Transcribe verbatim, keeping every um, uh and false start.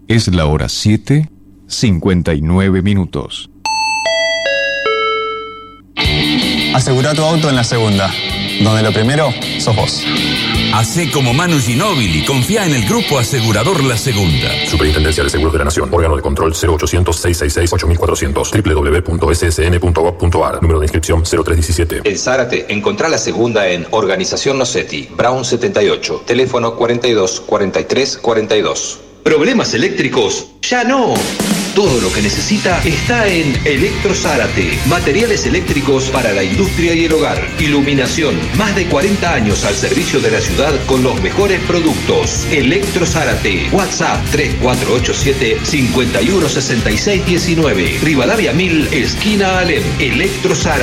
Es la hora siete, cincuenta y nueve minutos. Asegura tu auto en La Segunda, donde lo primero sos vos. Hacé como Manu Ginóbili, confía en el Grupo Asegurador La Segunda. Superintendencia de Seguros de la Nación, órgano de control cero ochocientos, seiscientos sesenta y seis, ocho mil cuatrocientos, doble u doble u doble u punto ese ese ene punto gov punto a r, número de inscripción cero tres diecisiete. En Zárate, encontrá La Segunda en Organización Nocetti, Brown setenta y ocho, teléfono cuarenta y dos, cuarenta y tres, cuarenta y dos. ¿Problemas eléctricos? ¡Ya no! Todo lo que necesita está en Electro Zárate. Materiales eléctricos para la industria y el hogar. Iluminación. Más de cuarenta años al servicio de la ciudad con los mejores productos. Electro Zárate. WhatsApp tres cuatro ocho siete, cinco uno seis seis uno nueve. Rivadavia mil, esquina Alem. Electro Zárate.